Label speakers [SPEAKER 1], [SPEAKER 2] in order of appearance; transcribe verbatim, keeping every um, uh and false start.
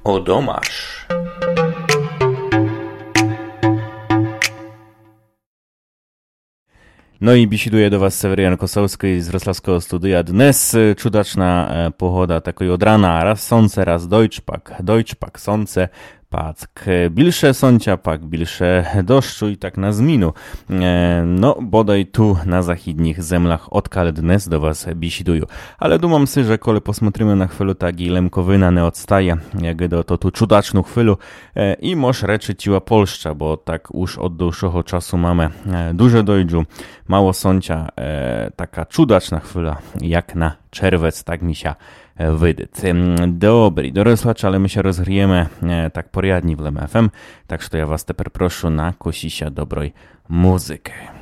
[SPEAKER 1] Odomarz.
[SPEAKER 2] No i bisiduję do Was Seweryjan Kosowski z Wrocławskiego studia. Dnes čudačná pohoda, takový od rana, raz sonce, raz dojčpak, dojčpak, sonce, pak bilsze soncia, pak bilsze deszczu i tak na zminu. No, bodaj tu na zachidnich zemlach odkal dnes do Was bisiduju. Ale dumam si, że kole posмотрimy na chwilu, tak i Lemkowina nie odstaje, jak do to tu čudačnú chwilu i moż reczy ciła Polszcza, bo tak już od dłuższego czasu mamy duże dojdżu, mało soncia, taka čudačná chwila, jak na czerwec, tak mi się wydyt. Dobry, dorosłacz, ale my się rozgrijemy tak porядnie w L M F M, tak że ja was teper proszę na kosisia dobrej muzykę.